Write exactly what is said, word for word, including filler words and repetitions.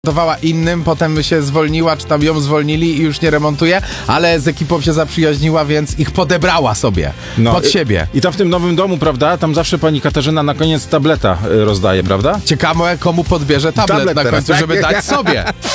remontowała innym, potem się zwolniła, czy tam ją zwolnili i już nie remontuje, ale z ekipą się zaprzyjaźniła, więc ich podebrała sobie No, pod siebie. I tam w tym nowym domu, prawda, tam zawsze pani Katarzyna na koniec tableta y, rozdaje, prawda? Ciekawe, komu podbierze tablet, Tablet na teraz, końcu, tak? żeby dać sobie.